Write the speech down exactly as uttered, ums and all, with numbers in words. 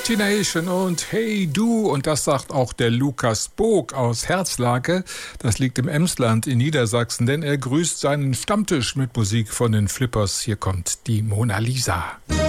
Destination und Hey Du, und das sagt auch der Lukas Bog aus Herzlake. Das liegt im Emsland in Niedersachsen, denn er grüßt seinen Stammtisch mit Musik von den Flippers. Hier kommt die Mona Lisa.